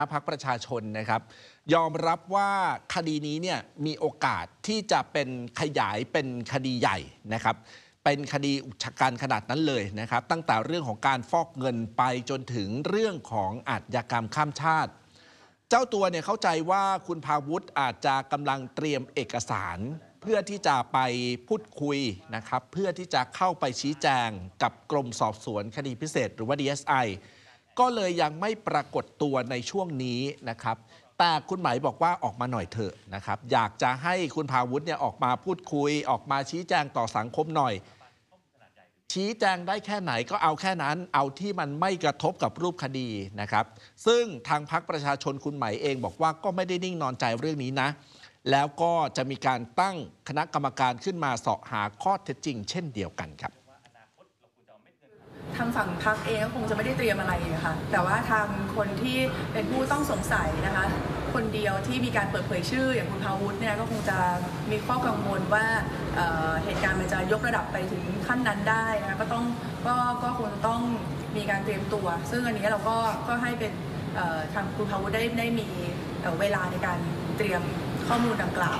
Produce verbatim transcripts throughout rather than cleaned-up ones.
พรรคประชาชนนะครับยอมรับว่าคดีนี้เนี่ยมีโอกาสที่จะเป็นขยายเป็นคดีใหญ่นะครับเป็นคดีอุกชะกันขนาดนั้นเลยนะครับตั้งแต่เรื่องของการฟอกเงินไปจนถึงเรื่องของอาชญากรรมข้ามชาติเจ้าตัวเนี่ยเข้าใจว่าคุณพาวุฒิอาจจะกำลังเตรียมเอกสารเพื่อที่จะไปพูดคุยนะครับเพื่อที่จะเข้าไปชี้แจงกับกรมสอบสวนคดีพิเศษหรือว่า ดี เอส ไอ ก็เลยยังไม่ปรากฏตัวในช่วงนี้นะครับแต่คุณหมายบอกว่าออกมาหน่อยเถอะนะครับอยากจะให้คุณพาวุฒิเนี่ยออกมาพูดคุยออกมาชี้แจงต่อสังคมหน่อยชี้แจงได้แค่ไหนก็เอาแค่นั้นเอาที่มันไม่กระทบกับรูปคดีนะครับซึ่งทางพรรคประชาชนคุณหมายเองบอกว่าก็ไม่ได้นิ่งนอนใจเรื่องนี้นะแล้วก็จะมีการตั้งคณะกรรมการขึ้นมาเสาะหาข้อเท็จจริงเช่นเดียวกันครับทางฝั่งพรรคเองก็คงจะไม่ได้เตรียมอะไรค่ะแต่ว่าทางคนที่เป็นผู้ต้องสงสัยนะคะคนเดียวที่มีการเปิดเผยชื่ออย่างคุณพาวุฒิเนี่ยก็คงจะมีข้อกังวลว่า เ, เหตุการณ์มันจะยกระดับไปถึงขั้นนั้นได้นะก็ต้องก็ก็คงต้องมีการเตรียมตัวซึ่งอันนี้เราก็ก็ให้เป็นทางคุณพาวุฒิได้ได้มีเวลาในการเตรียมข้อมูลดังกล่าว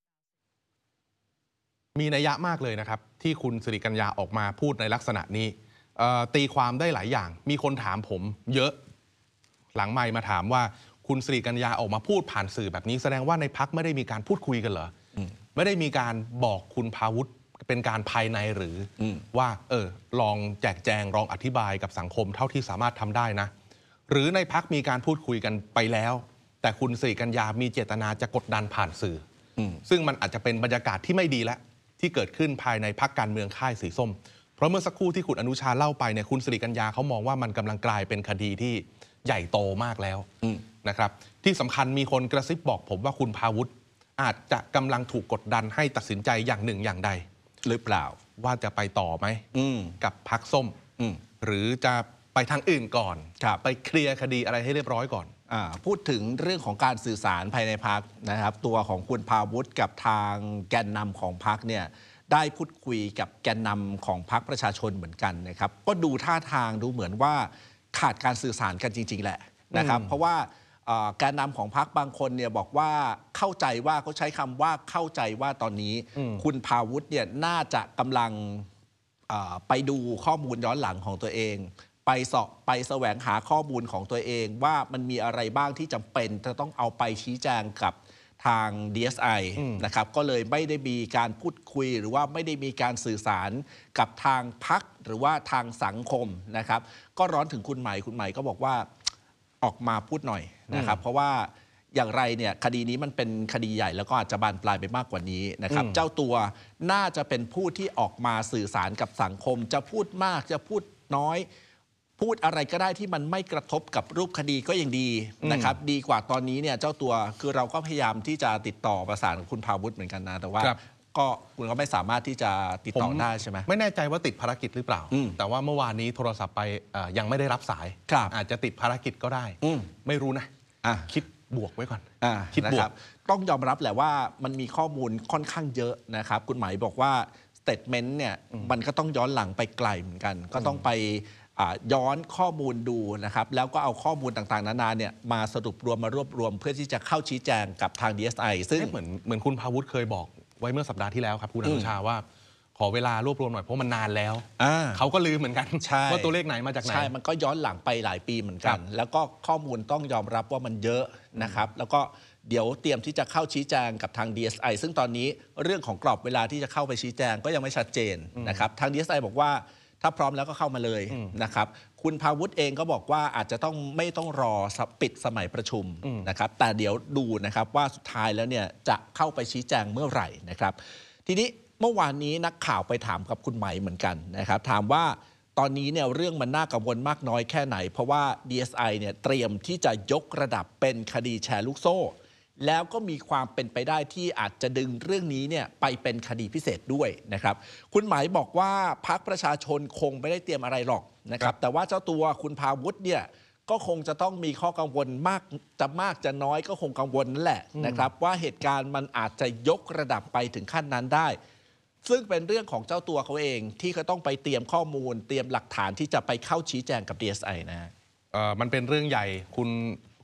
มีนัยยะมากเลยนะครับที่คุณสิริกัญญาออกมาพูดในลักษณะนี้ตีความได้หลายอย่างมีคนถามผมเยอะหลังไมค์มาถามว่าคุณสิริกัญญาออกมาพูดผ่านสื่อแบบนี้แสดงว่าในพรรคไม่ได้มีการพูดคุยกันเหรอไม่ได้มีการบอกคุณพาวุฒิเป็นการภายในหรือว่าเออลองแจกแจงลองอธิบายกับสังคมเท่าที่สามารถทำได้นะหรือในพรรคมีการพูดคุยกันไปแล้วแต่คุณสิริกัญญามีเจตนาจะกดดันผ่านสื่อซึ่งมันอาจจะเป็นบรรยากาศที่ไม่ดีแล้วที่เกิดขึ้นภายในพรรคการเมืองค่ายสีส้มเพราะเมื่อสักครู่ที่คุณอนุชาเล่าไปเนี่ยคุณสิริกัญญาเขามองว่ามันกำลังกลายเป็นคดีที่ใหญ่โตมากแล้วนะครับที่สำคัญมีคนกระซิบบอกผมว่าคุณพาวุฒิอาจจะกำลังถูกกดดันให้ตัดสินใจอย่างหนึ่งอย่างใดหรือเปล่าว่าจะไปต่อไหมกับพรรคส้มหรือจะไปทางอื่นก่อนไปเคลียร์คดีอะไรให้เรียบร้อยก่อนพูดถึงเรื่องของการสื่อสารภายในพรรคนะครับตัวของคุณพาวุฒิกับทางแกนนำของพรรคเนี่ยได้พูดคุยกับแกนนำของพรรคประชาชนเหมือนกันนะครับก็ดูท่าทางดูเหมือนว่าขาดการสื่อสารกันจริงๆแหละนะครับเพราะว่าแกนนำของพรรคบางคนเนี่ยบอกว่าเข้าใจว่าเขาใช้คำว่าเข้าใจว่าตอนนี้คุณพาวุฒิเนี่ยน่าจะกำลังไปดูข้อมูลย้อนหลังของตัวเองไปเสาะไปแสวงหาข้อมูลของตัวเองว่ามันมีอะไรบ้างที่จำเป็นจะต้องเอาไปชี้แจงกับทาง ดี เอส ไอ นะครับก็เลยไม่ได้มีการพูดคุยหรือว่าไม่ได้มีการสื่อสารกับทางพรรคหรือว่าทางสังคมนะครับก็ร้อนถึงคุณใหม่คุณใหม่ก็บอกว่าออกมาพูดหน่อยนะครับเพราะว่าอย่างไรเนี่ยคดีนี้มันเป็นคดีใหญ่แล้วก็อาจจะบานปลายไปมากกว่านี้นะครับเจ้าตัวน่าจะเป็นผู้ที่ออกมาสื่อสารกับสังคมจะพูดมากจะพูดน้อยพูดอะไรก็ได้ที่มันไม่กระทบกับรูปคดีก็ยังดีนะครับดีกว่าตอนนี้เนี่ยเจ้าตัวคือเราก็พยายามที่จะติดต่อประสานกับคุณพาวุฒิเหมือนกันนะแต่ว่าก็คุณก็ไม่สามารถที่จะติดต่อได้ใช่ไหมไม่แน่ใจว่าติดภารกิจหรือเปล่าแต่ว่าเมื่อวานนี้โทรศัพท์ไปยังไม่ได้รับสายอาจจะติดภารกิจก็ได้ไม่รู้นะคิดบวกไว้ก่อนคิดบวกต้องยอมรับแหละว่ามันมีข้อมูลค่อนข้างเยอะนะครับคุณหมายบอกว่าสเตทเมนต์เนี่ยมันก็ต้องย้อนหลังไปไกลเหมือนกันก็ต้องไปย้อนข้อมูลดูนะครับแล้วก็เอาข้อมูลต่างๆนานาเนี่ยมาสรุปรวมมารวบรวมเพื่อที่จะเข้าชี้แจงกับทาง ดี เอส ไอ ซึ่งเหมือนเหมือนคุณพาวุฒิเคยบอกไว้เมื่อสัปดาห์ที่แล้วครับคุณอนุชาว่าขอเวลารวบรวมหน่อยเพราะมันนานแล้วเขาก็ลืมเหมือนกันว่าตัวเลขไหนมาจากไหนใช่มันก็ย้อนหลังไปหลายปีเหมือนกันแล้วก็ข้อมูลต้องยอมรับว่ามันเยอะนะครับแล้วก็เดี๋ยวเตรียมที่จะเข้าชี้แจงกับทาง ดี เอส ไอ ซึ่งตอนนี้เรื่องของกรอบเวลาที่จะเข้าไปชี้แจงก็ยังไม่ชัดเจนนะครับทาง ดี เอส ไอ บอกว่าถ้าพร้อมแล้วก็เข้ามาเลยนะครับคุณพาวุฒิเองก็บอกว่าอาจจะต้องไม่ต้องรอปิดสมัยประชุมนะครับแต่เดี๋ยวดูนะครับว่าสุดท้ายแล้วเนี่ยจะเข้าไปชี้แจงเมื่อไหร่นะครับทีนี้เมื่อวานนี้นักข่าวไปถามกับคุณไหมเหมือนกันนะครับถามว่าตอนนี้เนี่ยเรื่องมันน่ากังวลมากน้อยแค่ไหนเพราะว่า ดี เอส ไอ เนี่ยเตรียมที่จะยกระดับเป็นคดีแชร์ลูกโซ่แล้วก็มีความเป็นไปได้ที่อาจจะดึงเรื่องนี้เนี่ยไปเป็นคดีพิเศษด้วยนะครับคุณหมายบอกว่าพรรคประชาชนคงไม่ได้เตรียมอะไรหรอกนะครับแต่ว่าเจ้าตัวคุณพาวุฒิเนี่ยก็คงจะต้องมีข้อกังวลมากจะมากจะน้อยก็คงกังวลนั่นแหละนะครับว่าเหตุการณ์มันอาจจะยกระดับไปถึงขั้นนั้นได้ซึ่งเป็นเรื่องของเจ้าตัวเขาเองที่เขาต้องไปเตรียมข้อมูลเตรียมหลักฐานที่จะไปเข้าชี้แจงกับ ดี เอส ไอ นะมันเป็นเรื่องใหญ่คุณค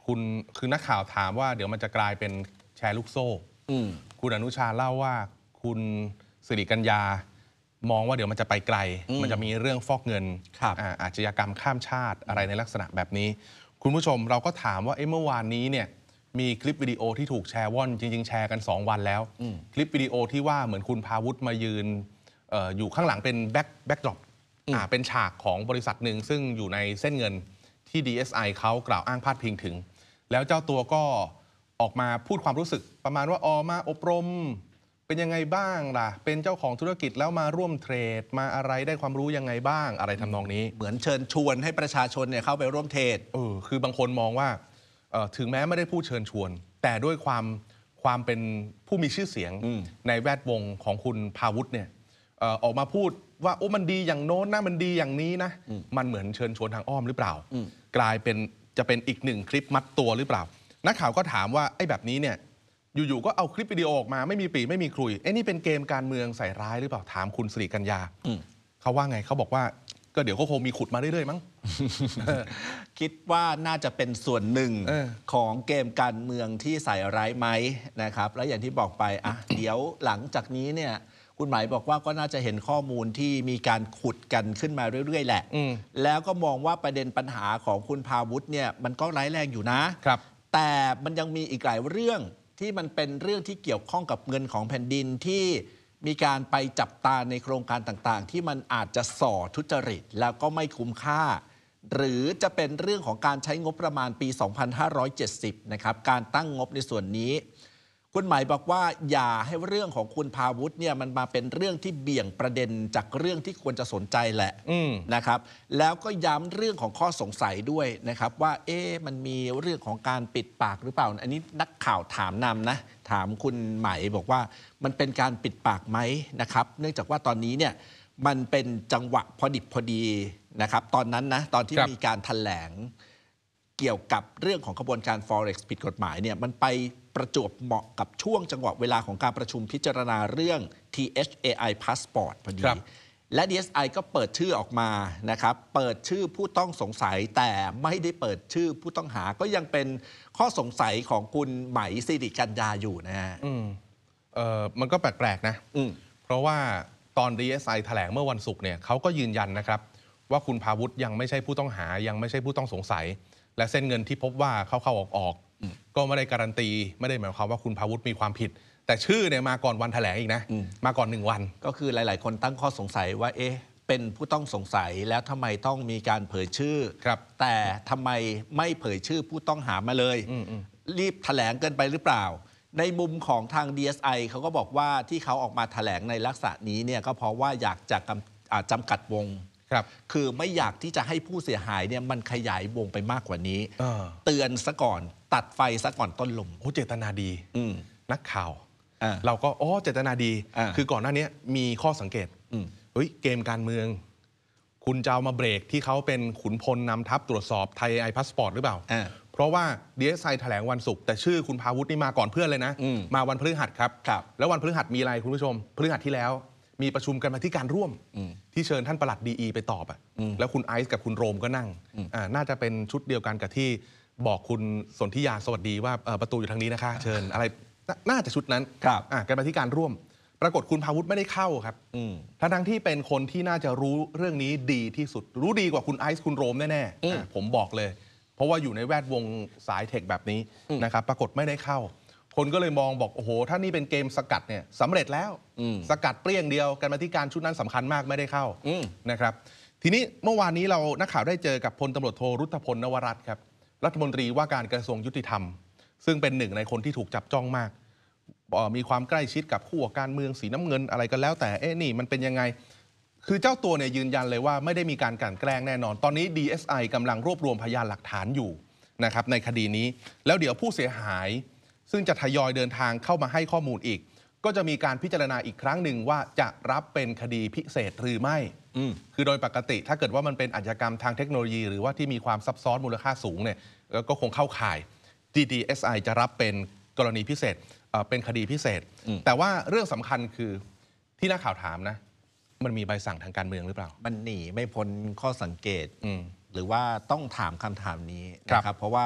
คุณคือนักข่าวถามว่าเดี๋ยวมันจะกลายเป็นแชร์ลูกโซ่อืมคุณอนุชาเล่าว่าคุณสิริกัญญามองว่าเดี๋ยวมันจะไปไกล มันจะมีเรื่องฟอกเงิน อาอาชญากรรมข้ามชาติอะไรในลักษณะแบบนี้ คุณผู้ชมเราก็ถามว่าเมื่อวานนี้เนี่ยมีคลิปวิดีโอที่ถูกแชร์ว่อนจริงๆแชร์กันสองวันแล้วคลิปวิดีโอที่ว่าเหมือนคุณพาวุฒิมายืน อ, อยู่ข้างหลังเป็นแบ็คแบ็คดรอปเป็นฉากของบริษัทหนึ่งซึ่งอยู่ในเส้นเงินที่ ดี เอส ไอ เขากล่าวอ้างพาดพิงถึงแล้วเจ้าตัวก็ออกมาพูดความรู้สึกประมาณว่าออมาอบรมเป็นยังไงบ้างล่ะเป็นเจ้าของธุรกิจแล้วมาร่วมเทรดมาอะไรได้ความรู้ยังไงบ้างอะไรทำนองนี้เหมือนเชิญชวนให้ประชาชนเนี่ยเข้าไปร่วมเทรดเออคือบางคนมองว่าถึงแม้ไม่ได้พูดเชิญชวนแต่ด้วยความความเป็นผู้มีชื่อเสียงในแวดวงของคุณพาวุฒิเนี่ยออกมาพูดว่าโอ้มันดีอย่างโน้นนะมันดีอย่างนี้นะมันเหมือนเชิญชวนทางอ้อมหรือเปล่ากลายเป็นจะเป็นอีกหนึ่งคลิปมัดตัวหรือเปล่านักข่าวก็ถามว่าไอ้แบบนี้เนี่ยอยู่ๆก็เอาคลิปวิดีโอออกมาไม่มีปีไม่มีครุยไอ้นี่เป็นเกมการเมืองใส่ร้ายหรือเปล่าถามคุณสิริกัญญาเขาว่าไงเขาบอกว่าก็เดี๋ยวก็คงมีขุดมาเรื่อยๆมั้งคิดว่าน่าจะเป็นส่วนหนึ่งของเกมการเมืองที่ใส่ร้ายไหมนะครับแล้วอย่างที่บอกไปอ่ะ เดี๋ยวหลังจากนี้เนี่ยคุณหมายบอกว่าก็น่าจะเห็นข้อมูลที่มีการขุดกันขึ้นมาเรื่อยๆแหละแล้วก็มองว่าประเด็นปัญหาของคุณพาวุฒิเนี่ยมันก็ร้ายแรงอยู่นะครับแต่มันยังมีอีกหลายเรื่องที่มันเป็นเรื่องที่เกี่ยวข้องกับเงินของแผ่นดินที่มีการไปจับตาในโครงการต่างๆที่มันอาจจะส่อทุจริตแล้วก็ไม่คุ้มค่าหรือจะเป็นเรื่องของการใช้งบประมาณปี สองพันห้าร้อยเจ็ดสิบ นะครับการตั้งงบในส่วนนี้คุณหมายบอกว่าอย่าให้เรื่องของคุณพาวุฒิเนี่ยมันมาเป็นเรื่องที่เบี่ยงประเด็นจากเรื่องที่ควรจะสนใจแหละนะครับแล้วก็ย้ำเรื่องของข้อสงสัยด้วยนะครับว่าเอ๊ะมันมีเรื่องของการปิดปากหรือเปล่าอันนี้นักข่าวถามนำนะถามคุณไหมบอกว่ามันเป็นการปิดปากไหมนะครับเนื่องจากว่าตอนนี้เนี่ยมันเป็นจังหวะพอดิบพอดีนะครับตอนนั้นนะตอนที่มีการแถลงเกี่ยวกับเรื่องของขบวนการ Forex ผิดกฎหมายเนี่ยมันไปประจวบเหมาะกับช่วงจังหวะเวลาของการประชุมพิจารณาเรื่อง ที เอช เอ ไอ Passport พอดีและ ดี เอส ไอ ก็เปิดชื่อออกมานะครับเปิดชื่อผู้ต้องสงสัยแต่ไม่ได้เปิดชื่อผู้ต้องหาก็ยังเป็นข้อสงสัยของคุณไหมสิริกัญญาอยู่นะฮะอืมเอ่อมันก็แปลกๆนะเพราะว่าตอน ดี เอส ไอ แถลงเมื่อวันศุกร์เนี่ยเขาก็ยืนยันนะครับว่าคุณพาวุฒิยังไม่ใช่ผู้ต้องหายังไม่ใช่ผู้ต้องสงสัยและเส้นเงินที่พบว่าเข้าๆออกๆก็ไม่ได้การันตีไม่ได้หมายความว่าคุณพาวุฒิมีความผิดแต่ชื่อเนี่ยมาก่อนวันแถลงอีกนะมาก่อนหนึ่งวันก็คือหลายๆคนตั้งข้อสงสัยว่าเอ๊ะเป็นผู้ต้องสงสัยแล้วทำไมต้องมีการเผยชื่อแต่ทำไมไม่เผยชื่อผู้ต้องหามาเลยรีบแถลงเกินไปหรือเปล่าในมุมของทาง ดี เอส ไอ เขาก็บอกว่าที่เขาออกมาแถลงในลักษณะนี้เนี่ยก็เพราะว่าอยากจะจำกัดวงครับคือไม่อยากที่จะให้ผู้เสียหายเนี่ยมันขยายวงไปมากกว่านี้เ, เตือนซะก่อนตัดไฟซะก่อนต้นลมโอ้เจตนาดีนักข่าวเราก็อ๋อเจตนาดีคือก่อนหน้านี้มีข้อสังเกตเฮ้ยเกมการเมืองคุณจะเอามาเบรกที่เขาเป็นขุนพลนำทัพตรวจสอบไทยไอพาสปอร์ตหรือเปล่าเพราะว่า ดี เอส ไอ แถลงวันศุกร์แต่ชื่อคุณพาวุฒินี่มาก่อนเพื่อนเลยนะมาวันพฤหัสครับแล้ววันพฤหัสมีอะไรคุณผู้ชมพฤหัสที่แล้วมีประชุมกันมาที่การร่วมที่เชิญท่านปลัดดีอีไปตอบอ่ะแล้วคุณไอซ์กับคุณโรมก็นั่งน่าจะเป็นชุดเดียวกันกับที่บอกคุณสนธิยาสวัสดีว่าประตูอยู่ทางนี้นะคะเชิญอะไรน่าจะชุดนั้นกันมาที่การร่วมปรากฏคุณพาวุฒิไม่ได้เข้าครับทั้งทั้งที่เป็นคนที่น่าจะรู้เรื่องนี้ดีที่สุดรู้ดีกว่าคุณไอซ์คุณโรมแน่ๆผมบอกเลยเพราะว่าอยู่ในแวดวงสายเทคแบบนี้นะครับปรากฏไม่ได้เข้าคนก็เลยมองบอกโอ้โหถ้านี่เป็นเกมสกัดเนี่ยสำเร็จแล้วสกัดเปรี้ยงเดียวกันมาที่การชุดนั้นสำคัญมากไม่ได้เข้านะครับทีนี้เมื่อวานนี้เรานักข่าวได้เจอกับพลตำรวจโทรุธพลนวรัตน์ครับรัฐมนตรีว่าการกระทรวงยุติธรรมซึ่งเป็นหนึ่งในคนที่ถูกจับจ้องมากมีความใกล้ชิดกับคู่การเมืองสีน้ำเงินอะไรก็แล้วแต่เอ๊ะนี่มันเป็นยังไงคือเจ้าตัวเนี่ยยืนยันเลยว่าไม่ได้มีการกลั่นแกล้งแน่นอนตอนนี้ ดี เอส ไอ กำลังรวบรวมพยานหลักฐานอยู่นะครับในคดีนี้แล้วเดี๋ยวผู้เสียหายซึ่งจะทยอยเดินทางเข้ามาให้ข้อมูลอีกก็จะมีการพิจารณาอีกครั้งหนึ่งว่าจะรับเป็นคดีพิเศษหรือไม่คือโดยปกติถ้าเกิดว่ามันเป็นอาชญากรรมทางเทคโนโลยีหรือว่าที่มีความซับซ้อนมูลค่าสูงเนี่ยก็คงเข้าข่าย ดี ดี เอส ไอ จะรับเป็นกรณีพิเศษเป็นคดีพิเศษแต่ว่าเรื่องสำคัญคือที่นักข่าวถามนะมันมีใบสั่งทางการเมืองหรือเปล่ามันหนีไม่พ้นข้อสังเกตหรือว่าต้องถามคำถามนี้นะครับเพราะว่า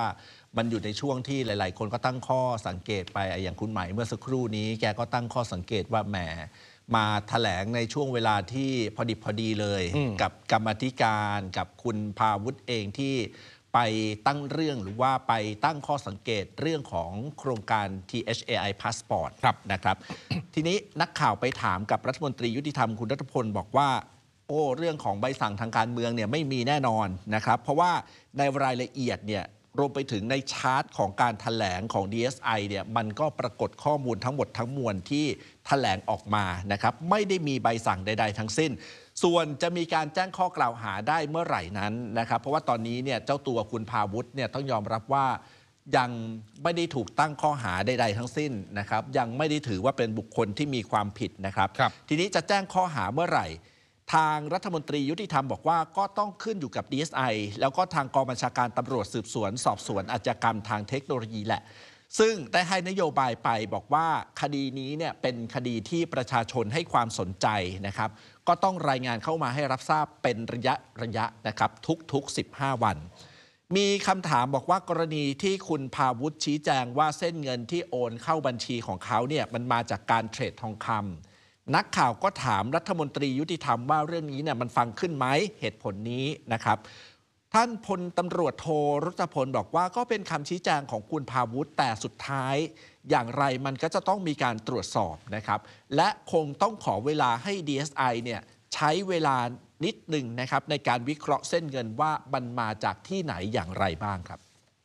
มันอยู่ในช่วงที่หลายๆ คนก็ตั้งข้อสังเกตไปอย่างคุณใหม่เมื่อสักครู่นี้แกก็ตั้งข้อสังเกตว่าแหมมาแถลงในช่วงเวลาที่พอดิบพอดีเลยกับกรรมาธิการกับคุณพาวุฒิเองที่ไปตั้งเรื่องหรือว่าไปตั้งข้อสังเกตเรื่องของโครงการ ที เอช เอ ไอ Passport นะครับ ทีนี้นักข่าวไปถามกับรัฐมนตรียุติธรรมคุณรัฐพลบอกว่าโอ้เรื่องของใบสั่งทางการเมืองเนี่ยไม่มีแน่นอนนะครับเพราะว่าในรายละเอียดเนี่ยรวมไปถึงในชาร์ตของการแถลงของ ดี เอส ไอ เนี่ยมันก็ปรากฏข้อมูลทั้งหมดทั้งมวลที่แถลงออกมานะครับไม่ได้มีใบสั่งใดๆทั้งสิ้นส่วนจะมีการแจ้งข้อกล่าวหาได้เมื่อไหร่นั้นนะครับเพราะว่าตอนนี้เนี่ยเจ้าตัวคุณพาวุฒิเนี่ยต้องยอมรับว่ายังไม่ได้ถูกตั้งข้อหาใดๆทั้งสิ้นนะครับยังไม่ได้ถือว่าเป็นบุคคลที่มีความผิดนะครับ ทีนี้จะแจ้งข้อหาเมื่อไหร่ทางรัฐมนตรียุติธรรมบอกว่าก็ต้องขึ้นอยู่กับ ดี เอส ไอ แล้วก็ทางกองบัญชาการตำรวจสืบสวนสอบสวนอาชญากรรมทางเทคโนโลยีแหละซึ่งได้ให้นโยบายไปบอกว่าคดีนี้เนี่ยเป็นคดีที่ประชาชนให้ความสนใจนะครับก็ต้องรายงานเข้ามาให้รับทราบเป็นระยะระยะนะครับทุกๆสิบห้าวันมีคำถามบอกว่ากรณีที่คุณพาวุฒิชี้แจงว่าเส้นเงินที่โอนเข้าบัญชีของเขาเนี่ยมันมาจากการเทรดทองคำนักข่าวก็ถามรัฐมนตรียุติธรรมว่าเรื่องนี้เนี่ยมันฟังขึ้นไหมเหตุผลนี้นะครับท่านพลตำรวจโทรุตพลบอกว่าก็เป็นคำชี้แจงของคุณพาวุฒิแต่สุดท้ายอย่างไรมันก็จะต้องมีการตรวจสอบนะครับและคงต้องขอเวลาให้ ดี เอส ไอ เนี่ยใช้เวลานิดหนึ่งนะครับในการวิเคราะห์เส้นเงินว่ามันมาจากที่ไหนอย่างไรบ้างครับ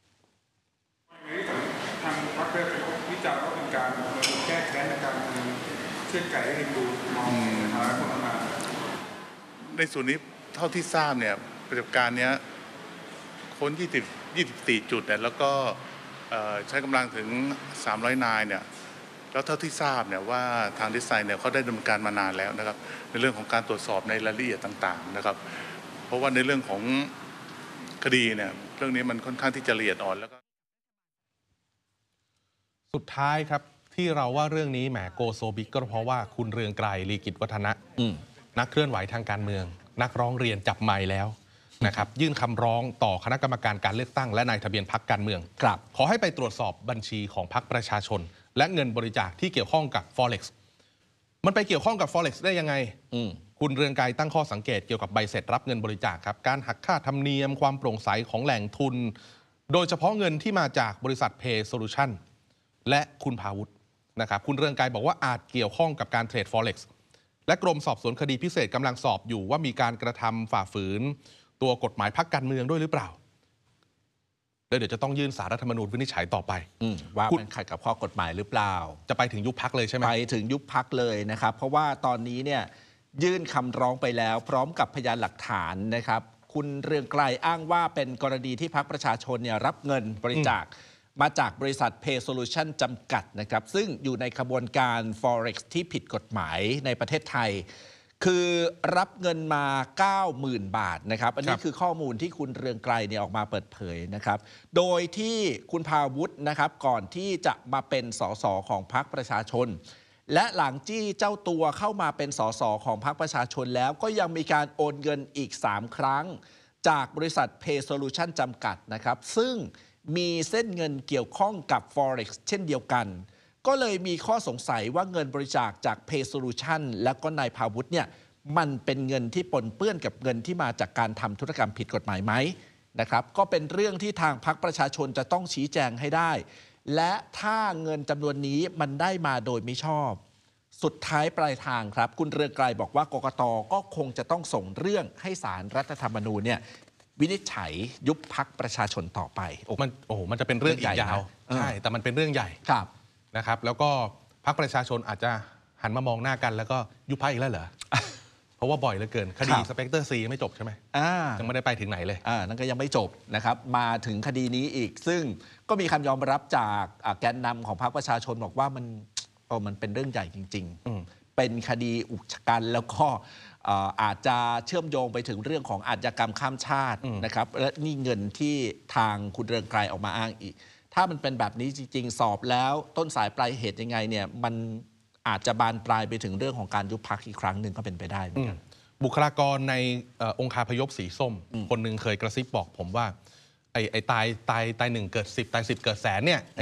ทางพรรคเพื่อไทยวิจารณ์ว่าเป็นการแก้แค้นในการเชื่อไก่ให้ดูมองในฐานะคนทำงานในส่วนนี้เท่าที่ทราบเนี่ยปฏิบัติการนี้ค้นยี่สิบ ยี่สิบสี่จุดเนี่ยแล้วก็ใช้กำลังถึงสามร้อยนายเนี่ยแล้วเท่าที่ทราบเนี่ยว่าทางดีเอส ไอเนี่ยเขาได้ดำเนินการมานานแล้วนะครับในเรื่องของการตรวจสอบในรายละเอียดต่างๆนะครับเพราะว่าในเรื่องของคดีเนี่ยเรื่องนี้มันค่อนข้างที่จะละเอียดอ่อนแล้วก็สุดท้ายครับที่เราว่าเรื่องนี้แหมโกโซบิกก็เพราะว่าคุณเรืองไกรลีกิจวัฒนะนักเคลื่อนไหวทางการเมืองนักร้องเรียนจับไมค์แล้วนะครับยื่นคำร้องต่อคณะกรรมการการเลือกตั้งและนายทะเบียนพรรคการเมืองขอให้ไปตรวจสอบบัญชีของพรรคประชาชนและเงินบริจาคที่เกี่ยวข้องกับ Forex มันไปเกี่ยวข้องกับ Forex ได้ยังไงคุณเรืองไกรตั้งข้อสังเกตเกี่ยวกับใบเสร็จรับเงินบริจาคครับการหักค่าธรรมเนียมความโปร่งใสของแหล่งทุนโดยเฉพาะเงินที่มาจากบริษัท Pay Solution และคุณพาวุฒินะครับคุณเรืองไกรบอกว่าอาจเกี่ยวข้องกับการเทรด Forex และกรมสอบสวนคดีพิเศษกำลังสอบอยู่ว่ามีการกระทำฝ่าฝืนตัวกฎหมายพรรคการเมืองด้วยหรือเปล่าแล้วเดี๋ยวจะต้องยื่นสารรัฐธรรมนูญวินิจฉัยต่อไปว่ามันขัดกับข้อกฎหมายหรือเปล่าจะไปถึงยุบพรรคเลยใช่ไหมไปถึงยุบพรรคเลยนะครับเพราะว่าตอนนี้เนี่ยยื่นคำร้องไปแล้วพร้อมกับพยานหลักฐานนะครับคุณเรืองไกรอ้างว่าเป็นกรณีที่พรรคประชาชนเนี่ยรับเงินบริจาคมาจากบริษัท Pay Solution จำกัดนะครับซึ่งอยู่ในขบวนการ Forex ที่ผิดกฎหมายในประเทศไทยคือรับเงินมา เก้าหมื่น บาทนะครับอันนี้คือข้อมูลที่คุณเรืองไกรเนี่ยออกมาเปิดเผยนะครับโดยที่คุณพาวุฒินะครับก่อนที่จะมาเป็นสสของพรรคประชาชนและหลังที่เจ้าตัวเข้ามาเป็นสสของพรรคประชาชนแล้วก็ยังมีการโอนเงินอีกสามครั้งจากบริษัท Pay Solution จำกัดนะครับซึ่งมีเส้นเงินเกี่ยวข้องกับ Forex เช่นเดียวกันก็เลยมีข้อสงสัยว่าเงินบริจาคจาก Pay Solution และก็นายพาวุฒิเนี่ยมันเป็นเงินที่ปนเปื้อนกับเงินที่มาจากการทำธุรกรรมผิดกฎหมายไหมนะครับก็เป็นเรื่องที่ทางพรรคประชาชนจะต้องชี้แจงให้ได้และถ้าเงินจำนวนนี้มันได้มาโดยไม่ชอบสุดท้ายปลายทางครับคุณเรืองไกรบอกว่ากกต.ก็คงจะต้องส่งเรื่องให้ศาลรัฐธรรมนูญเนี่ยวินิจฉัยยุบพรรคประชาชนต่อไปโอ้มันโอ้มันจะเป็นเรื่องใหญ่ยาวใช่แต่มันเป็นเรื่องใหญ่ครับนะครับแล้วก็พรรคประชาชนอาจจะหันมามองหน้ากันแล้วก็ยุบพรรคอีกแล้วเหรอ เพราะว่าบ่อยเหลือเกินคดีสเปกเตอร์ซียังไม่จบใช่ไหมยังไม่ได้ไปถึงไหนเลยอ่านั่นก็ยังไม่จบนะครับมาถึงคดีนี้อีกซึ่งก็มีคำยอมรับจากแกนนำของพรรคประชาชนบอกว่ามันโอ้มันเป็นเรื่องใหญ่จริงๆเป็นคดีอุกชะกันแล้วก็อาจจะเชื่อมโยงไปถึงเรื่องของอาชญากรรมข้ามชาตินะครับและนี่เงินที่ทางคุณเรืองไกรออกมาอ้างอีกถ้ามันเป็นแบบนี้จริงๆสอบแล้วต้นสายปลายเหตุยังไงเนี่ยมันอาจจะบานปลายไปถึงเรื่องของการยุบพรรคอีกครั้งหนึ่งก็เป็นไปได้เหมือนกันบุคลากรในองค์คาพยพสีส้มคนหนึ่งเคยกระซิบบอกผมว่าไอ้ไอ้ตายตายตายหนึ่งเกิดสิบตายสิบเกิดแสนเนี่ย